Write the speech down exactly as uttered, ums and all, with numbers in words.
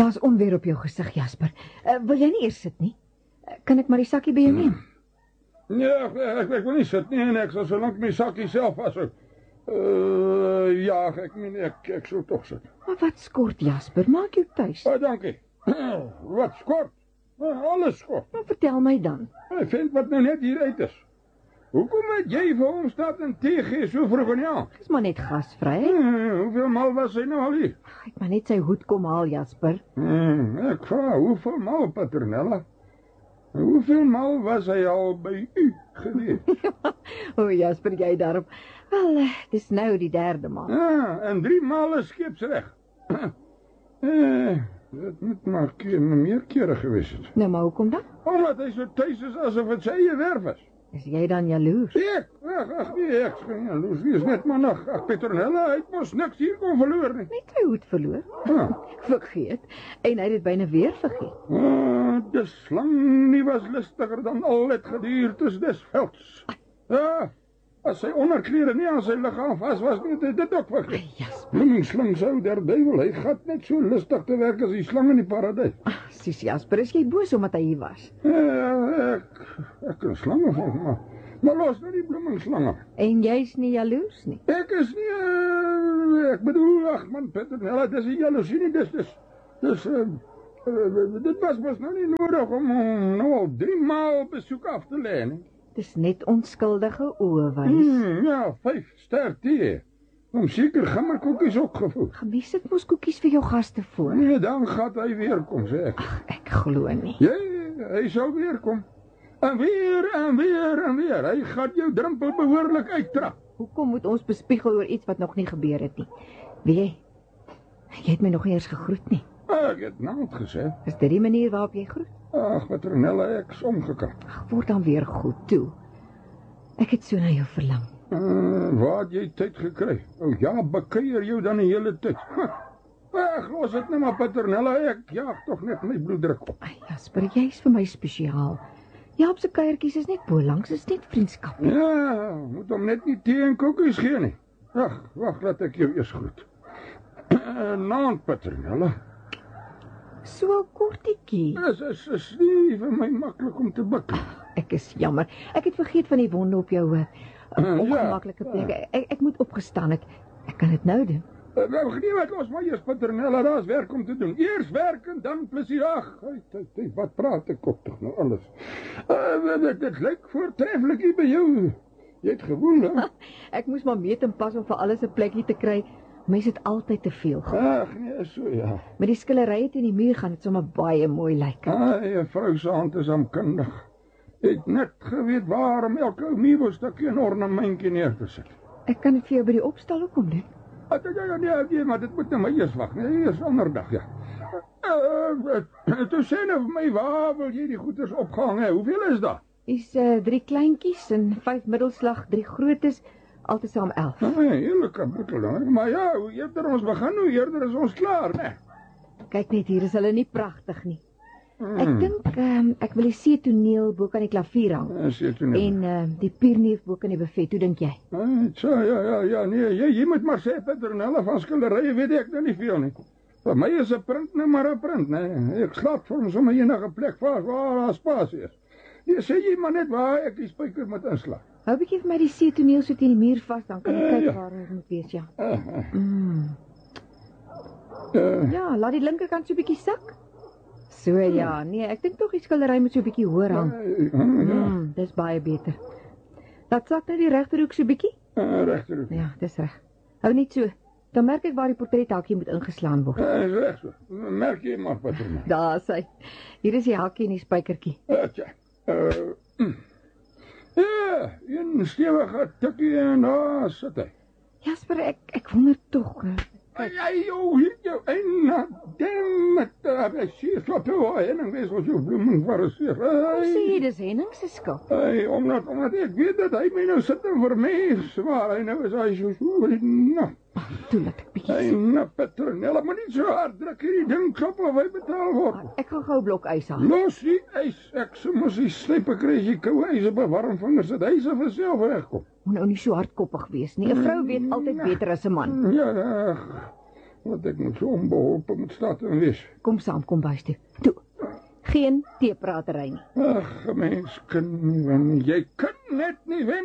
Daar's onweer op jou gesig, Jasper. Uh, wil jy nie eers sit nie? Uh, kan ek maar die sakkie by jou neem? Ja, ek, ek, ek wil nie sit nie en ek sal so lank my sakkie self vashou. Uh, ja, ek meen, ek, ek sal toch sit. Maar wat skort, Jasper? Maak jou tuis. Oh, dankie. Wat skort? Uh, alles skort. Maar vertel my dan. Ek vind wat nou net hier uit is. Hoekom het jy vir hom staat en thee gee so vroeg in jou? Dis maar net gasvry. Hmm, hoeveel mal was hy nou al hier? Ek maar net sy hoed kom haal, Jasper. Hmm, ek vraag, hoeveel mal, Petronella? Hoeveel mal was hy al by u gewees? O, Jasper, jy daarop. Wel, uh, dis nou die derde maal. Ja, en drie male skeepsreg. eh, dit moet maar keer, meer kere gewees het. Nou, maar hoekom dan? Omdat hy so thuis is asof het sy eie werf is. Is jy dan jaloers? Ek, ach, ach nee, ek is geen jaloers, wie is net maar nog. Ach, Petronella, hy het mos niks hier kon verloor nie. Net sy hoed verloor. Ah. Vergeet. En hy het dit byna weer vergeet. Ah, die slang nie was listiger dan al het gediertes des velds. Ja, as sy onderklere nie aan sy liggaam vas was nie, het hy dit ook vergeet. Jasper. Bloemingslang sou der duivel, hy gaat net so lustig te werk as die slang in die paradijs. Ach, sis Jasper, is jy boos omdat hy hier was? Ja, ek, ek kan slange van, maar, maar los nou die bloemingslange. En jy's nie jaloers nie? Ek is nie, uh, ek bedoel, ach man, Petronella, dis die jaloesie nie, dis, dis, dis, uh, uh, dit was was nou nie nodig om, om nou al drie maal besoek af te lê, nie. Dis net onskuldige oë wys. Hmm, ja, vijf ster thee. Om seker gimmerkoekies opgevoed. Gemies het mos koekies vir jou gaste voor. Nee, dan gaat hy weer kom, sê ek. Ach, ek glo nie. Ja, hy sal weer kom. En weer, en weer, en weer. Hy gaat jou drempel behoorlik uittrap. Hoekom moet ons bespiegel oor iets wat nog nie gebeur het nie? Weet jy, jy het my nog nie eers gegroet nie. Ek het nooit gesê. Is dit die manier waarop jy groet? Ach, Petronella, ek is omgekat. Ach, word dan weer goed toe. Ek het so na jou verlang. Uh, waar het jy tyd gekry? O oh, ja, bekeier jou dan die hele tyd. Ach, los het nou maar, Petronella, ek jaag toch net my bloeddruk op. Ai, Jasper, jy is vir my spesiaal. Jaap se kuiertjies is net bolangs, is net vriendskap. Ja, moet hom net nie thee en koekies gee nie. Ach, wacht, laat ek jou eers groet. Naand, Petronella. So kortetjie. Is, is, is nie vir my maklik om te buk. Ek is jammer. Ek het vergeet van die wonde op jou uh, Uh, ongemaklike ja, plek. ja. Ek, ek moet opgestaan. Ek, ek kan dit nou doen. Uh, nou, nie wat los, maar eers, Petronella, daar is werk om te doen. Eers werk en dan plezier. Ach, hey, hey, hey, wat praat ek op toch nou alles. Uh, dit, dit lyk voortreffelik hier by jou. Jy het gewoon, hè? Ek moes maar meet en pas om vir alles 'n plekkie te kry. Mens het altyd te veel goed. Ach, nee, so ja. Met die skillerye teen die muur gaan dit sommer baie mooi lyk. Ai, 'n vrou se hand is amkundig. Het net geweet waar om elke meubelstukkie en ornamentjie neer te sit. Ek kan dit vir jou by die opstal ook kom doen. Ja, ja, ja, ja, maar dit moet nou maar eers wag, nee, eers ander dag, ja. Uh, uh, toe sê nou vir my, waar wil jy die goeders opgehang hê? Hoeveel is dat? Is uh, drie kleintjies en vyf middelslag, drie grootes, altesaam elf. Nee, hele kaboetel dan. Maar ja, hoe eerder ons begin, hoe eerder is ons klaar, né? Kyk net, hier is hulle nie pragtig nie. Hmm. Ek dink um, ek wil die seetoneel bo kan die klavier hang. Ja, seetoneel. En uh, die pierneef bo kan die buffet. Hoe dink jy? Ah, so, ja, ja, ja, nee, jy, jy moet maar sê, Petronella, van skilderye weet ek nou nie veel nie. Vir my is 'n print nou maar 'n print, né? Ek slaap vir hom sommer enige plek vas waar daar spasie is. Jy sê jy maar net waar ek die spyker moet inslaan. Hou 'n bietjie vir my die seetoneel so teen die muur vas, dan kan ek Uh, kyk ja. waar dit moet wees, ja. Uh, uh, Mm. uh, Ja, laat die linkerkant so 'n bietjie sak. So ja, nee, ek dink tog die skildery moet so 'n bietjie hoër hang. uh, uh, ja, Mm, dis baie beter. Laat sak nou die regterhoek so 'n bietjie. uh, regter. Ja, dis reg. Hou net so. Dan merk ek waar die portrethakkie moet ingeslaan word. Uh, is reg so. Merk jy maar, Petronella. Daar is hy. Hier is die hakkie en die spykertjie. Uh, tja. Uh, mm. Ja, een stewige tikkie en daar sit hy. Jasper, ek ek wonder tog. eh, Jy, jou, jou, en damn it, ek sê, slap jou en ek wees ons jou bloeming verseer. Hoe sê jy dis Henning se skuld? Hey, omdat, omdat ek weet dat hy my nou sit en vir my zwaar, hy nou is hy so so, nou. Toe laat ek bietjie. Hey, nou, Petronella, maar nie so hard druk hierdie ding klop of hy betaal word. Ek gaan gou 'n blok ys haal. Los die ys, ek so mos die slype kry as jy koue ys op 'n warm vinger sit, hy se vir self wegkom. Moet nou nie so hardkoppig wees nie. 'n Vrou weet altyd beter as 'n man. Ja, ag, wat ek moet so onbeholpe moet staat en wees. Kom saam, kom bys toe. Toe. Geen teepratery nie. Ag, mens kan nie wen nie. Jy kan net nie wen.